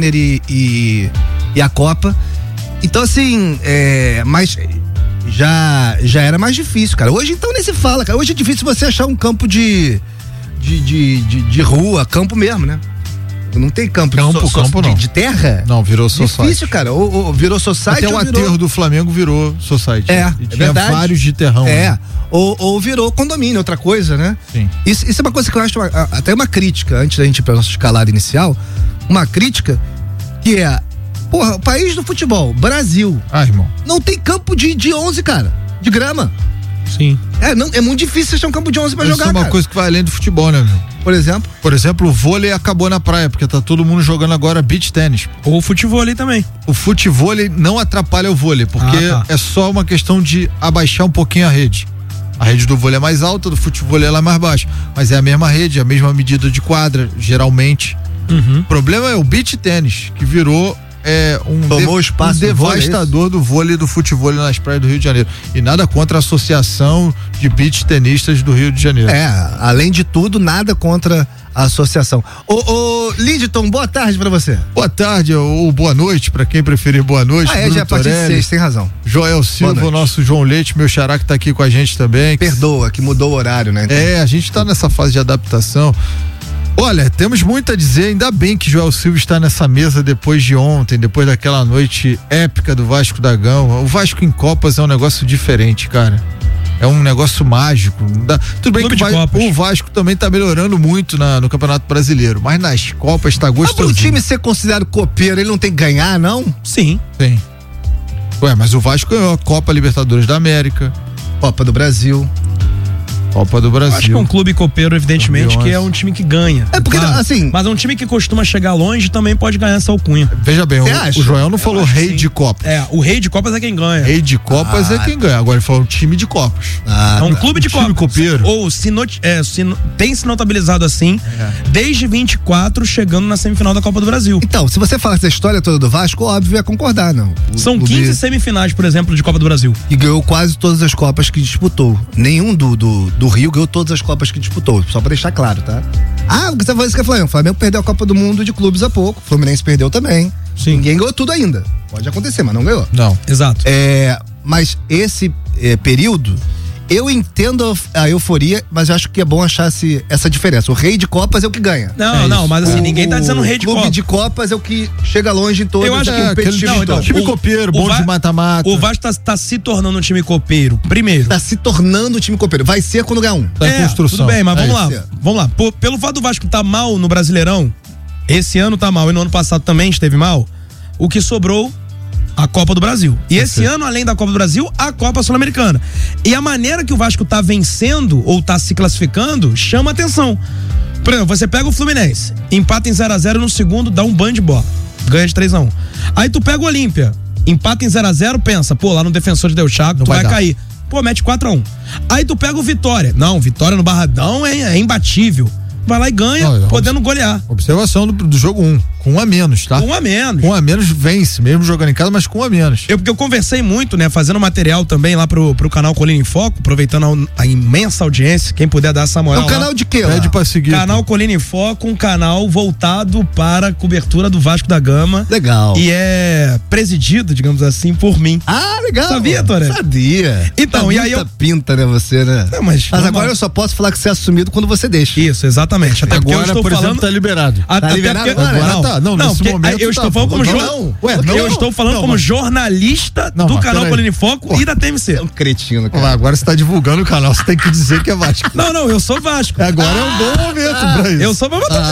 Renner e a Copa. Então, assim, mas já era mais difícil, cara. Hoje, então, nem se fala, cara. Hoje é difícil você achar um campo de rua, campo mesmo, né? Não tem campo não. De terra? Não, virou society. Difícil, cara. Ou virou society. Até o aterro do Flamengo virou society. E tinha verdade. vários de terrão. Né? Ou virou condomínio, outra coisa, né? Sim. Isso é uma coisa que eu acho até uma crítica, antes da gente ir pra nossa escalada inicial, uma crítica que é, o país do futebol, Brasil. Irmão. Não tem campo de 11, cara, de grama. Sim. É muito difícil achar um campo de 11 pra jogar, Isso é uma cara. coisa que vai além do futebol, né, meu? Por exemplo, o vôlei acabou na praia, porque tá todo mundo jogando agora beach tênis. Ou o futevôlei também. O futevôlei não atrapalha o vôlei, porque é só uma questão de abaixar um pouquinho a rede. A rede do vôlei é mais alta, do futevôlei ela é mais baixa. Mas é a mesma rede, a mesma medida de quadra, geralmente. O problema é o beach tênis, que virou tomou espaço devastador do vôlei e do futevôlei nas praias do Rio de Janeiro. E nada contra a Associação de Beach Tenistas do Rio de Janeiro. Além de tudo, nada contra a associação. Ô Lidton, boa tarde pra você. Boa tarde ou boa noite, pra quem preferir boa noite. Já é a partir de 6, tem razão. Joel Silva, o nosso João Leite, meu xará que tá aqui com a gente também. Perdoa, que mudou o horário, né? Então. A gente tá nessa fase de adaptação. Olha, temos muito a dizer, ainda bem que Joel Silva está nessa mesa depois de ontem, depois daquela noite épica do Vasco da Gama. O Vasco em Copas é um negócio diferente, cara. É um negócio mágico. Tudo bem que o Vasco também tá melhorando muito no Campeonato Brasileiro, mas nas Copas tá gostosinho. Mas pro time ser considerado copeiro, ele não tem que ganhar, não? Sim. Mas o Vasco ganhou a Copa Libertadores da América. Copa do Brasil. Acho que é um clube copeiro, evidentemente, que é um time que ganha. Porque, assim... Mas é um time que costuma chegar longe também pode ganhar essa alcunha. Veja bem, o Joel não falou rei de Copas. O rei de Copas é quem ganha. Rei de Copas é quem ganha. Agora ele falou time de Copas. É um clube de Copas. Copeiro. Ou tem se notabilizado assim, desde 24, chegando na semifinal da Copa do Brasil. Então, se você falar essa história toda do Vasco, óbvio é concordar, não. São 15 semifinais, por exemplo, de Copa do Brasil. E ganhou quase todas as Copas que disputou. Nenhum do Rio ganhou todas as Copas que disputou, só pra deixar claro, tá? Você falou isso que é Flamengo. O Flamengo perdeu a Copa do Mundo de clubes há pouco, o Fluminense perdeu também. Sim. Ninguém ganhou tudo ainda. Pode acontecer, mas não ganhou. Não. Exato. Mas esse período, eu entendo a euforia, mas eu acho que é bom achar essa diferença. O rei de Copas é o que ganha. Não, mas assim, ninguém tá dizendo rei de Copas. O clube de Copas é o que chega longe em todos. Eu acho que time copeiro, bom de mata-mata. O Vasco tá se tornando um time copeiro, primeiro. Tá se tornando um time copeiro. Vai ser quando ganhar um. Tá em construção. Tudo bem, mas vamos lá. Pelo fato do Vasco tá mal no Brasileirão, esse ano tá mal e no ano passado também esteve mal, o que sobrou... a Copa do Brasil. E esse ano, além da Copa do Brasil, a Copa Sul-Americana. E a maneira que o Vasco tá vencendo ou tá se classificando chama atenção. Por exemplo, você pega o Fluminense, empata em 0x0 no segundo, dá um banho de bola, ganha de 3x1. Aí tu pega o Olímpia, empata em 0x0, pensa, lá no Defensor de Del Chaco, tu vai cair. Mete 4x1. Aí tu pega o Vitória. Não, Vitória no Barradão é imbatível. Vai lá e ganha, podendo golear. Observação do jogo 1, com 1 a menos, tá? 1 a menos. Com 1 a menos vence, mesmo jogando em casa, mas com 1 a menos. Porque eu conversei muito, né, fazendo material também lá pro canal Colina em Foco, aproveitando a imensa audiência, quem puder dar essa moral. É um canal de quê? Pede pra seguir. Canal Colina em Foco, um canal voltado para a cobertura do Vasco da Gama. Legal. E é presidido, digamos assim, por mim. Legal. Sabia, Toré? Sabia. Então, e aí pinta, né, você, né? Não, mas agora eu só posso falar que você é assumido quando você deixa. Isso, exatamente. Até agora, eu estou por falando... exemplo, tá liberado. Tá liberado agora? Tá. Não, nesse momento eu estou falando como eu estou falando como jornalista do canal Colina em Foco e da TMC. É um cretino, cara. Agora você tá divulgando o canal, você tem que dizer que é Vasco. Não, eu sou Vasco. Agora é um bom momento pra isso. Eu sou bom momento.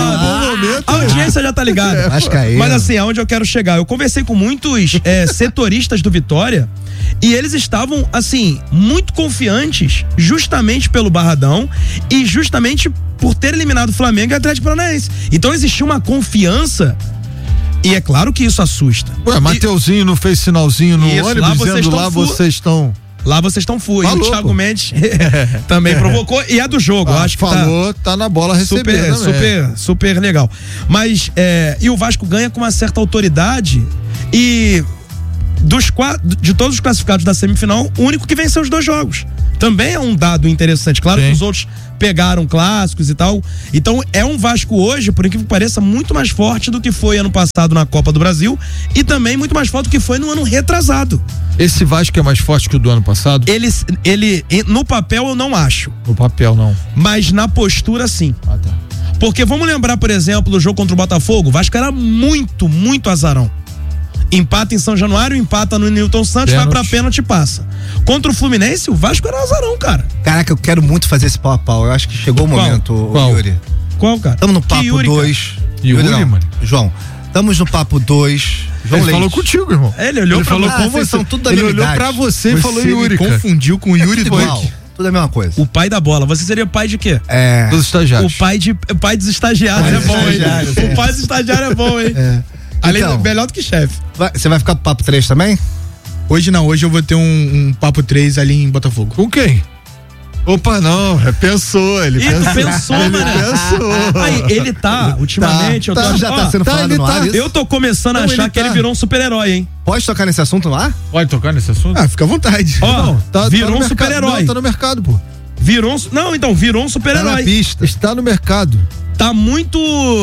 A audiência já tá ligada. Vascaíno. Mas assim, aonde eu quero chegar? Eu conversei com muitos setoristas do Vitória e eles estavam, assim, muito confiantes justamente pelo Barradão e justamente por ter eliminado o Flamengo e o Atlético Paranaense. Então existia uma confiança e é claro que isso assusta. Mateuzinho não fez sinalzinho no ônibus dizendo vocês estão... Lá vocês estão full. E o Thiago Mendes também provocou. E é do jogo. Acho que tá na bola recebendo. Super legal. Mas, e o Vasco ganha com uma certa autoridade e de todos os classificados da semifinal, o único que venceu os 2 jogos. Também é um dado interessante. Claro Sim. que os outros pegaram clássicos e tal. Então é um Vasco hoje, por incrível que pareça, muito mais forte do que foi ano passado na Copa do Brasil e também muito mais forte do que foi no ano retrasado. Esse Vasco é mais forte que o do ano passado? Ele no papel eu não acho, No papel, não. mas na postura sim. Ah, tá. Porque vamos lembrar, por exemplo, do jogo contra o Botafogo, o Vasco era muito, muito azarão. Empata em São Januário, empata no Newton Santos, vai pra pênalti e passa. Contra o Fluminense, o Vasco era azarão, cara. Caraca, eu quero muito fazer esse pau a pau. Eu acho que chegou o momento, Qual? Yuri. Qual, cara? Estamos no papo 2. Yuri, mano? João, estamos no papo 2. João Ele Leite. falou contigo, irmão. Ele olhou pra falou você. com vocês você. são tudo da Ele minha olhou idade. pra você e falou Você Yuri, me cara. confundiu com o Yuri Tudo Duque. igual. Tudo a mesma coisa. O pai da bola. Você seria pai de quê? Dos estagiários. O pai dos estagiários é bom, estagiários, hein? O pai dos estagiários é bom, hein? Além Então, melhor do que chefe. Você vai ficar pro papo 3 também? Hoje não, hoje eu vou ter um papo 3 ali em Botafogo. Com quem? Opa, não, pensou, ele Ih, tu pensou. pensou, Ele mané. pensou. Aí, ele tá, ultimamente, eu tô já achando- tá ó, sendo falado ele no tá- ar isso? eu tô começando a Não, achar ele que ele tá. virou um super-herói, hein? Pode tocar nesse assunto no ar? Pode tocar nesse assunto? Ah, fica à vontade. Ó, virou no um mercado. super-herói. Não, tá no mercado, pô. Virou um, não, então, virou um Tá na super-herói. pista. Está no mercado. Tá muito,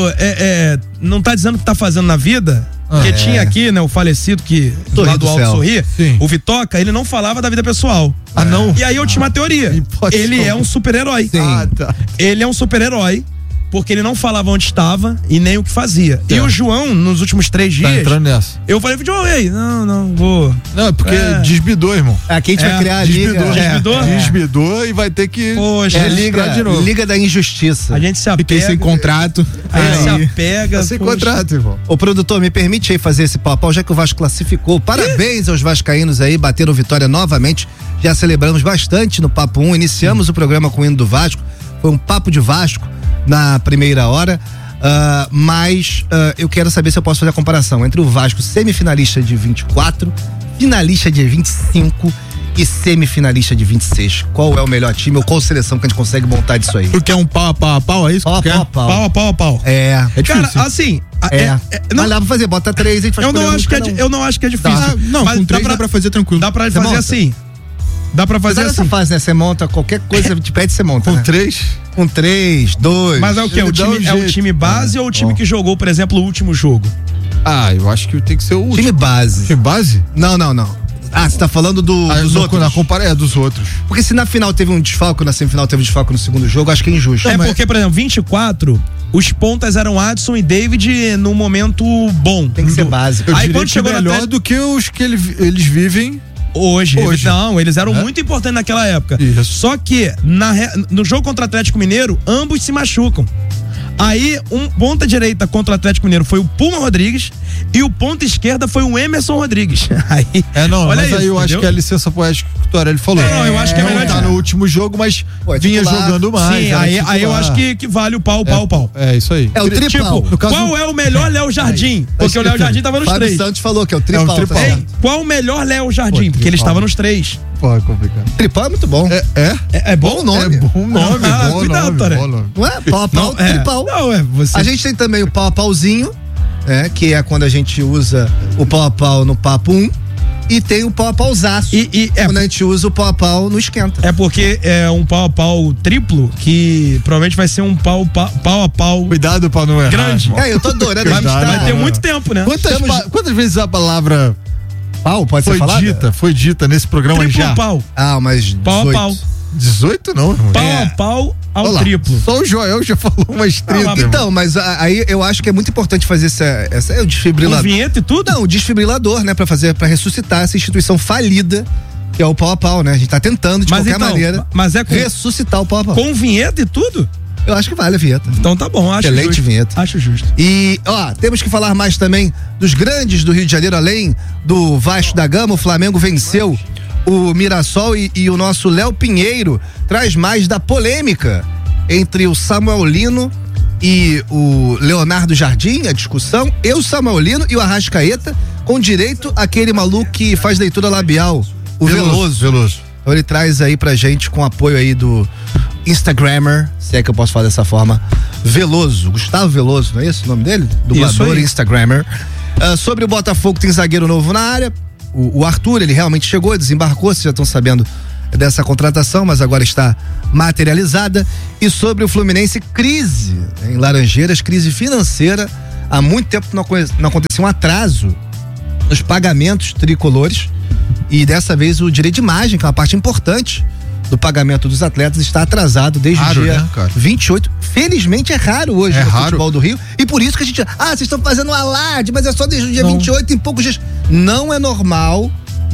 não tá dizendo o que tá fazendo na vida, porque tinha aqui, né, o falecido que, Torre lá do do Alto Céu. Sorria, Sim. o Vitoca, ele não falava da vida pessoal. Ah, não? E aí eu tinha uma teoria. Hipótese. Ele é um super-herói. Sim. Ah, tá. Ele é um super-herói porque ele não falava onde estava e nem o que fazia. E o João, nos últimos 3 Tá dias, entrando nessa. eu falei, João, ei, não, vou. Não, é porque É. desbidou, irmão. Aqui a gente vai criar a liga. Desbidou? Desbidou e vai ter que. Poxa, É a registrar de novo. liga da Injustiça. a gente se Fiquei apega. sem contrato. A gente se Aí. apega. Tá sem poxa. contrato, irmão. Ô, produtor, me permite aí fazer esse pau, já que o Vasco classificou. Parabéns aos vascaínos aí, bateram vitória novamente. Já celebramos bastante no Papo 1. Iniciamos o programa com o hino do Vasco. Foi um papo de Vasco na primeira hora. Mas eu quero saber se eu posso fazer a comparação entre o Vasco semifinalista de 24, finalista de 25 e semifinalista de 26. Qual é o melhor time ou qual seleção que a gente consegue montar disso aí? Tu quer um pau a pau, é isso? Pau a que tu quer? pau. Pau a pau a pau. É. É Cara, difícil. assim. Não, mas dá pra fazer, bota 3, a gente faz Eu não, escolher acho que cada um. eu não acho que é difícil. Ah, não, mas com 3 dá pra fazer tranquilo. Dá pra Você fazer monta? assim. Dá pra fazer Apesar dessa assim. fase, né? Você monta qualquer coisa, te pede, você monta. Com né? 3? Com 3, 2. Mas é o quê? Ele O dá time, um é o jeito. time base ou o time bom. que jogou, por exemplo, o último jogo? Ah, eu acho que tem que ser o último. Time base. Time base? Não. Ah, você tá falando dos outros. Na compara é dos outros. Porque se na final teve um desfalque, na semifinal teve um desfalque no segundo jogo, acho que é injusto. É porque, por exemplo, 24, os pontas eram Adson e David no momento bom. Tem que ser básico. Eu Aí diria quando que chegou na melhor tre- do que os que eles vivem. Hoje. Hoje. Não, eles eram muito importantes naquela época. Isso. Só que no jogo contra o Atlético Mineiro, ambos se machucam. Aí, um ponta direita contra o Atlético Mineiro foi o Puma Rodrigues e o ponta esquerda foi o Emerson Rodrigues. Aí, Mas isso, aí eu acho entendeu? que é a licença poética que o Torelli falou. Não, eu acho que é melhor Tá de- no último jogo, mas Pô, é vinha titular. jogando mais. Sim, era aí eu titular. acho que vale o pau. É isso aí. É o tripau. Tipo, No caso qual é o melhor Léo Jardim? Porque o Léo Jardim tava nos Fábio 3. Santos falou que é o tripau. tripau. tá Hein? certo. Qual o melhor Léo Jardim? Porque ele tripau. estava nos 3. Pô, é complicado. Tripau é muito bom. É bom? Bom nome. É bom nome, Ah, bom cuidado, nome, Torelli. bom nome. Não é? Pau a pau, tripau. Não, você. A gente tem também o pau a pauzinho, que é quando a gente usa o pau a pau no papo 1. E tem o pau a pauzaço. Quando a gente usa o pau a pau no esquenta. É porque é um pau a pau triplo que provavelmente vai ser um pau a pau. Cuidado pra não errar. Grande. irmão. Eu tô doido, né? Vai, Cuidado, vai ter né? muito tempo, né? Quantas vezes a palavra Pau, pode ser foi falado? dita nesse programa Triplo já? pau. Ah, mas Pau a 18. pau. 18 não, irmão. Pau a pau ao Olha lá, triplo. Só o Joel já falou umas 30. mas irmão. Então, mas aí eu acho que é muito importante fazer essa é o Com desfibrilador. vinheta e tudo? Não, o desfibrilador, né, pra ressuscitar essa instituição falida, que é o pau a pau, né? A gente tá tentando de Mas qualquer então, maneira mas é com- ressuscitar o pau a pau. Com vinheta e tudo? Eu acho que vale a vinheta. Então tá bom, acho Excelente justo. vinheta. Acho justo. E, temos que falar mais também dos grandes do Rio de Janeiro, além do Vasco da Gama. O Flamengo venceu o Mirassol e o nosso Léo Pinheiro traz mais da polêmica entre o Samuel Lino e o Leonardo Jardim, a discussão, e o Samuel Lino e o Arrascaeta, com direito àquele maluco que faz leitura labial, o Veloso. Então ele traz aí pra gente, com apoio aí do Instagrammer, se é que eu posso falar dessa forma, Veloso, Gustavo Veloso, não é esse o nome dele? Dublador aí. Instagrammer. Sobre o Botafogo, tem zagueiro novo na área, o Arthur, ele realmente chegou, desembarcou, vocês já estão sabendo dessa contratação, mas agora está materializada. E sobre o Fluminense, crise em Laranjeiras, crise financeira. Há muito tempo não acontecia um atraso nos pagamentos tricolores, e dessa vez o direito de imagem, que é uma parte importante do pagamento dos atletas, está atrasado desde o dia 28. Felizmente é raro hoje no futebol do Rio, e por isso que a gente, vocês estão fazendo um alarde, mas é só desde o dia 28, em poucos dias. Não é normal,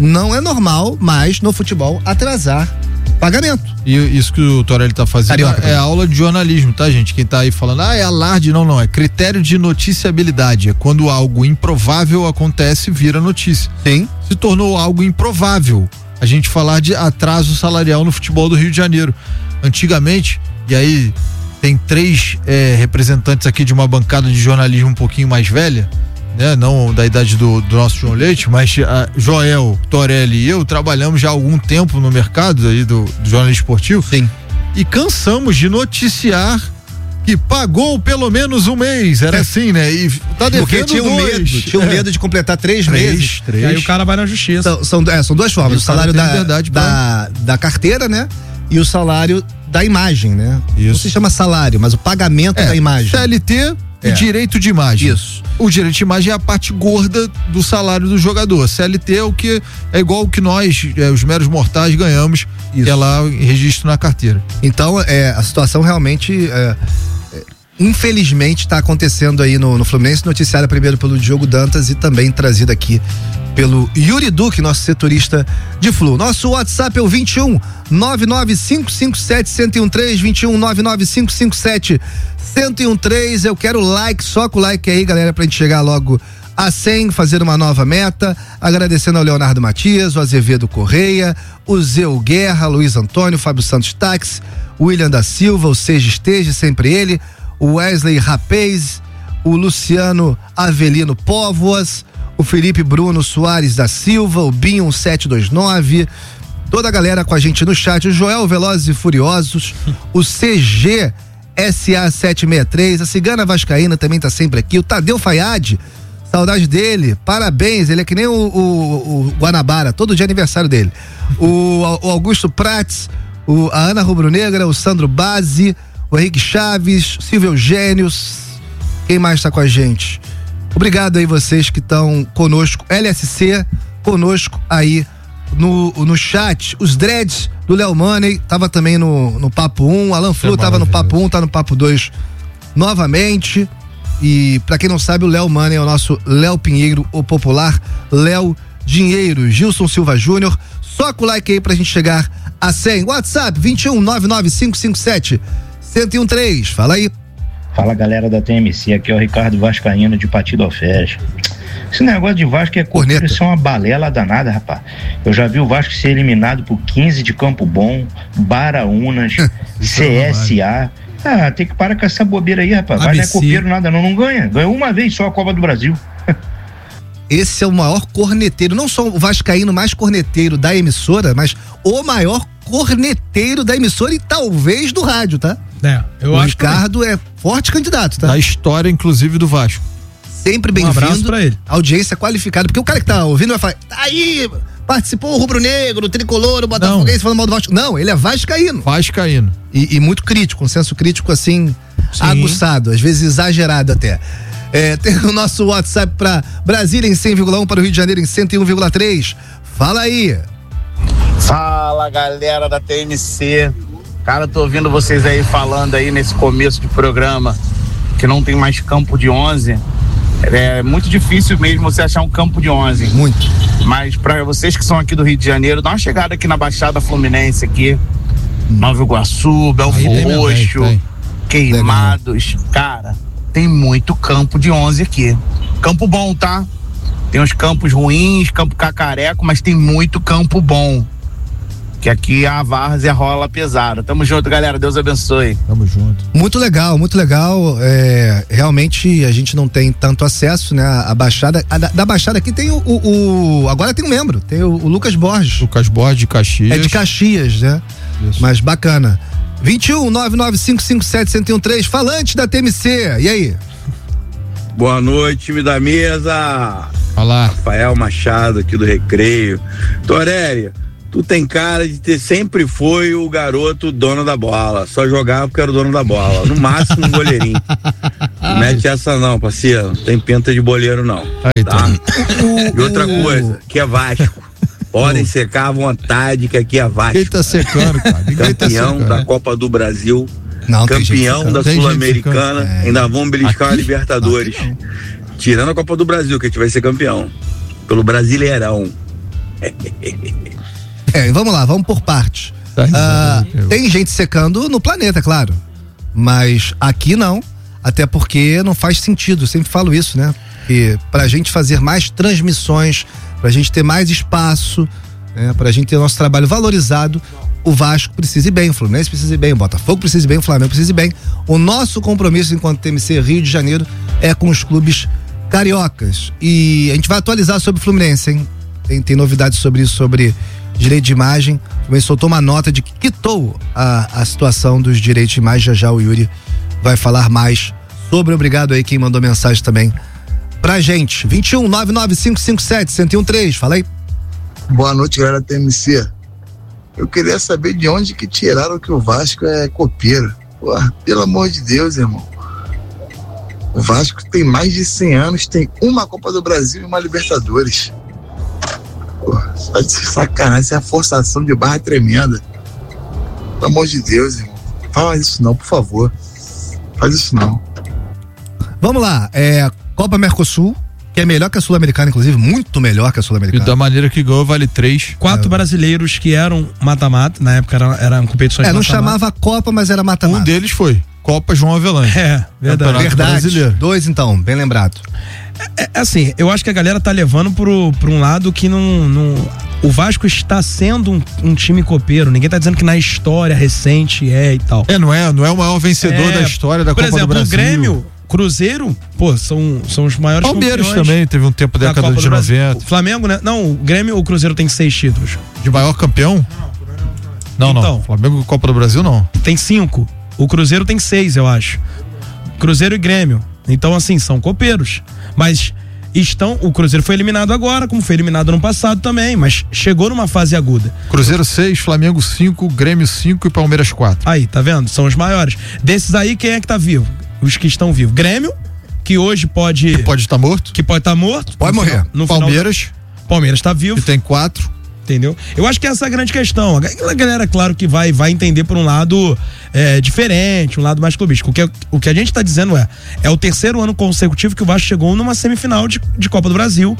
mas no futebol atrasar pagamento. E isso que o Torelli tá fazendo Carioca, é aula de jornalismo, tá, gente? Quem tá aí falando, é alarde, não, é critério de noticiabilidade, é quando algo improvável acontece, vira notícia. Sim. Se tornou algo improvável a gente falar de atraso salarial no futebol do Rio de Janeiro. Antigamente, e aí tem 3 representantes aqui de uma bancada de jornalismo um pouquinho mais velha, né? Não da idade do nosso João Leite, mas Joel, Torelli e eu trabalhamos já há algum tempo no mercado aí do jornalismo esportivo. Sim. E cansamos de noticiar que pagou pelo menos um mês, era assim, né? E tá devendo. Porque tinha medo de completar 3 meses. E aí o cara vai na justiça. São 2 formas: o salário da carteira, né? E o salário da imagem, né? Isso. Não se chama salário, mas o pagamento da imagem. CLT e direito de imagem. Isso. O direito de imagem é a parte gorda do salário do jogador. CLT é o que é igual o que nós, os meros mortais, ganhamos, que é lá registro na carteira. Então, a situação realmente, infelizmente, está acontecendo aí no Fluminense, noticiada primeiro pelo Diogo Dantas e também trazida aqui pelo Yuri Duque, nosso setorista de Flu. Nosso WhatsApp é o 21 99557 1013, 21 99557 1013. Eu quero like, soca o like aí, galera, pra gente chegar logo a 100, fazer uma nova meta. Agradecendo ao Leonardo Matias, o Azevedo Correia, o Zeu Guerra, Luiz Antônio, Fábio Santos Táxi, o William da Silva, o Seja Esteja, sempre ele, o Wesley Rapaz, o Luciano Avelino Póvoas, o Felipe Bruno Soares da Silva, o Binho 729, toda a galera com a gente no chat, o Joel Velozes e Furiosos, o CG SA763, a Cigana Vascaína também tá sempre aqui, o Tadeu Fayad, saudade dele, parabéns, ele é que nem o Guanabara, todo dia é aniversário dele, o Augusto Prates, a Ana Rubro-Negra, o Sandro Bazzi, o Henrique Chaves, Silvio Eugênio, quem mais tá com a gente? Obrigado aí vocês que estão conosco, LSC, conosco aí no chat, os dreads do Léo Money, tava também no Papo 1, Alan Flu tava no Papo 1, tá no Papo 2 novamente, e pra quem não sabe, o Léo Money é o nosso Léo Pinheiro, o popular Léo Dinheiro. Gilson Silva Júnior, soca o like aí pra gente chegar a 100, WhatsApp 21 99557 1013, fala aí. Fala, galera da TMC, aqui é o Ricardo Vascaíno de Partido Alferes. Esse negócio de Vasco é corneta, isso é uma balela danada, rapaz. Eu já vi o Vasco ser eliminado por 15 de Campo Bom, Baraunas, CSA. Tem que parar com essa bobeira aí, rapaz. Vai, não é copeiro nada, não ganha. Ganhou uma vez só a Copa do Brasil. Esse é o maior corneteiro, não só o vascaíno mais corneteiro da emissora, mas o maior corneteiro da emissora e talvez do rádio, tá? Eu acho que o Ricardo é forte candidato, tá? Da história, inclusive, do Vasco. Sempre bem-vindo. Um abraço pra ele. Audiência qualificada, porque o cara que tá ouvindo vai falar, aí, participou o Rubro Negro, o Tricolor, o Botafoguense falando mal do Vasco. Não, ele é vascaíno. Vascaíno. E muito crítico, um senso crítico assim, sim, aguçado, às vezes exagerado até. Tem o nosso WhatsApp pra Brasília em 100,1, para o Rio de Janeiro em 101,3. Fala aí. Fala, galera da TMC. Cara, tô ouvindo vocês aí falando aí nesse começo de programa que não tem mais campo de 11. É muito difícil mesmo você achar um campo de 11. Muito. Mas para vocês que são aqui do Rio de Janeiro, dá uma chegada aqui na Baixada Fluminense aqui, Nova Iguaçu, Belfor Roxo, Queimados. Legal. Cara, tem muito campo de 11 aqui. Campo bom, tá? Tem uns campos ruins, campo cacareco, mas tem muito campo bom. Que aqui a várzea rola pesada. Tamo junto, galera. Deus abençoe. Tamo junto. Muito legal, muito legal. Realmente a gente não tem tanto acesso, né? A Baixada. Da Baixada aqui tem agora tem um membro, tem o Lucas Borges. Lucas Borges de Caxias. É de Caxias, né? Isso. Mas bacana. 21 99557 1013, falante da TMC. E aí? Boa noite, time da mesa. Olá. Rafael Machado aqui do Recreio. Torelli, Tu tem cara de ter sempre foi o garoto dono da bola. Só jogava porque era o dono da bola. No máximo um goleirinho. Não mete essa não, parceiro. Não tem pinta de boleiro não. Tá? E outra coisa, que é Vasco. Podem secar à vontade, que aqui é Vasco. Quem tá secando, cara? Campeão da Copa do Brasil. Não, campeão da Sul-Americana. Ainda vão beliscar a Libertadores. Tirando a Copa do Brasil, que a gente vai ser campeão. Pelo Brasileirão. Vamos lá, vamos por partes. Tem gente secando no planeta, claro. Mas aqui não. Até porque não faz sentido. Eu sempre falo isso, né? Que pra gente fazer mais transmissões, pra gente ter mais espaço, né? Pra gente ter nosso trabalho valorizado, o Vasco precisa ir bem, o Fluminense precisa ir bem, o Botafogo precisa ir bem, o Flamengo precisa ir bem. O nosso compromisso enquanto TMC Rio de Janeiro é com os clubes cariocas. E a gente vai atualizar sobre o Fluminense, hein? Tem novidades sobre isso, sobre direito de imagem. O Fluminense soltou uma nota de que quitou a situação dos direitos de imagem. Já o Yuri vai falar mais sobre. Obrigado aí quem mandou mensagem também pra gente. 21 99557 1013. Fala aí. Boa noite, galera TMC. Eu queria saber de onde que tiraram que o Vasco é copeiro. Pô, pelo amor de Deus, irmão. O Vasco tem mais de 100 anos, tem uma Copa do Brasil e uma Libertadores. Pô, tá de sacanagem, isso é a forçação de barra tremenda. Pelo amor de Deus, irmão. Faz isso não, por favor. Faz isso não. Vamos lá, Copa Mercosul, que é melhor que a Sul-Americana, inclusive, muito melhor que a Sul-Americana. E da maneira que ganhou, vale 3. 4 brasileiros que eram mata-mata, na época eram competições não mata-mata. chamava Copa, mas era mata-mata. Um deles foi Copa João Avelange. Verdade. Brasileiro. 2 então, bem lembrado. Assim, eu acho que a galera tá levando por um lado que não o Vasco está sendo um time copeiro. Ninguém tá dizendo que na história recente e tal. Não é o maior vencedor da história da Copa do Brasil. Por exemplo, o Grêmio, Cruzeiro, são os maiores Palmeiras campeões. também, teve um tempo da década de 90. O Flamengo, né? Não, o Grêmio, o Cruzeiro tem 6 títulos. De maior campeão? Não. Flamengo Copa do Brasil não. Tem 5. O Cruzeiro tem 6, eu acho. Cruzeiro e Grêmio. Então, assim, são copeiros. Mas o Cruzeiro foi eliminado agora, como foi eliminado no passado também, mas chegou numa fase aguda. Cruzeiro 6, Flamengo 5, Grêmio 5 e Palmeiras 4. Aí, tá vendo? São os maiores. Desses aí, quem é que tá vivo? Os que estão vivos. Grêmio, que hoje pode... Que pode estar morto. Pode morrer. Palmeiras. Palmeiras tá vivo. Que tem 4. Entendeu? Eu acho que essa é a grande questão. A galera, claro, que vai entender por um lado diferente, um lado mais clubístico. O que a gente tá dizendo é o terceiro ano consecutivo que o Vasco chegou numa semifinal de Copa do Brasil.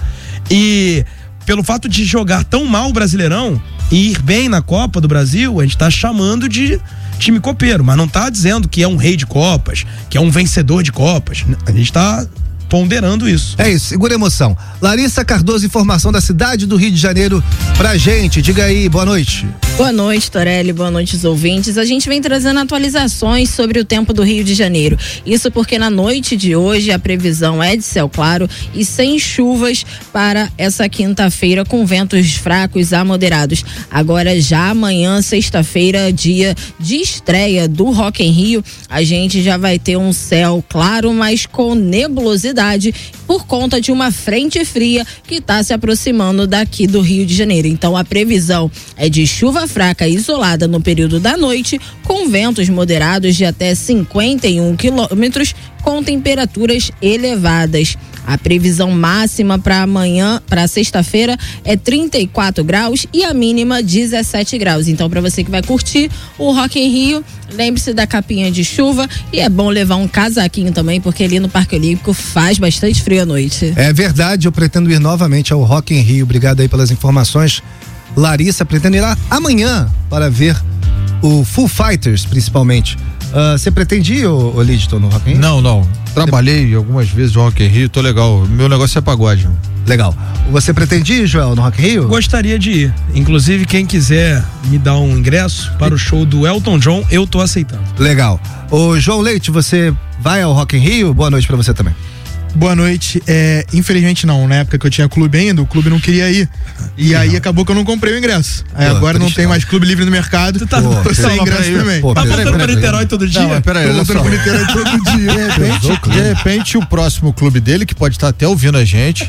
E pelo fato de jogar tão mal o Brasileirão e ir bem na Copa do Brasil, a gente tá chamando de time copeiro, mas não tá dizendo que é um rei de Copas, que é um vencedor de Copas. A gente tá ponderando isso. É isso, segura a emoção. Larissa Cardoso, informação da cidade do Rio de Janeiro pra gente. Diga aí, boa noite. Boa noite, Torelli, boa noite os ouvintes. A gente vem trazendo atualizações sobre o tempo do Rio de Janeiro. Isso porque na noite de hoje a previsão é de céu claro e sem chuvas para essa quinta-feira, com ventos fracos a moderados. Agora já amanhã, sexta-feira, dia de estreia do Rock in Rio, a gente já vai ter um céu claro, mas com nebulosidade por conta de uma frente fria que está se aproximando daqui do Rio de Janeiro. Então a previsão é de chuva fraca isolada no período da noite, com ventos moderados de até 51 quilômetros, com temperaturas elevadas. A previsão máxima para amanhã, para sexta-feira, é 34 graus e a mínima 17 graus. Então, para você que vai curtir o Rock in Rio, lembre-se da capinha de chuva e é bom levar um casaquinho também, porque ali no Parque Olímpico faz bastante frio à noite. É verdade, eu pretendo ir novamente ao Rock in Rio. Obrigado aí pelas informações. Larissa, pretendo ir lá amanhã para ver o Foo Fighters, principalmente. Você pretende ir, ô Lidton, no Rock in Rio? Não. Trabalhei algumas vezes no Rock in Rio, tô legal. Meu negócio é pagode. Legal. Você pretende ir, Joel, no Rock in Rio? Gostaria de ir. Inclusive, quem quiser me dar um ingresso para o show do Elton John, eu tô aceitando. Legal. Ô João Leite, você vai ao Rock in Rio? Boa noite pra você também. Boa noite. Infelizmente não, na época que eu tinha clube ainda, o clube não queria ir. E aí acabou que eu não comprei o ingresso. Aí agora não tem mais clube livre no mercado. Tu tá sem ingresso também. Tá voltando pra Niterói todo dia? Não, peraí, olha só. Tô voltando pra Niterói todo dia. De repente, o próximo clube dele, que pode estar até ouvindo a gente,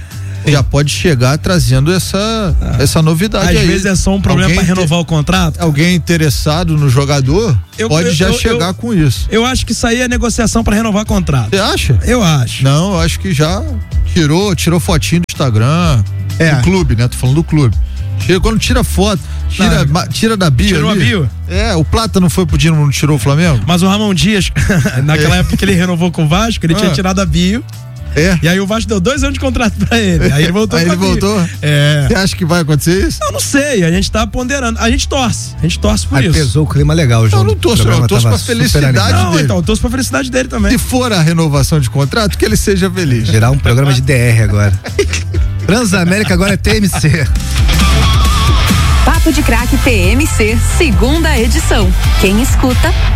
já pode chegar trazendo essa novidade Às aí. vezes é só um problema para renovar o contrato. Alguém interessado no jogador pode chegar com isso. Eu acho que isso aí é negociação para renovar contrato. Você acha? Eu acho. Não, eu acho que já tirou fotinho do Instagram, do clube, né? Tô falando do clube. Quando tira foto, tira da bio. Tirou ali. a bio? O Plata não foi pro Dino, não tirou o Flamengo? Mas o Ramon Dias, naquela época que ele renovou com o Vasco, ele tinha tirado a bio. E aí o Vasco deu 2 anos de contrato pra ele. Aí ele voltou. Aí ele voltou? Você acha que vai acontecer isso? Eu não sei, a gente tá ponderando. A gente torce por isso. Pesou o clima legal, João. Eu não torço, eu torço pra felicidade dele. Então, eu torço pra felicidade dele também. Se for a renovação de contrato, que ele seja feliz. Gerar um programa de DR agora. Transamérica agora é TMC. Papo de Craque TMC, segunda edição. Quem escuta,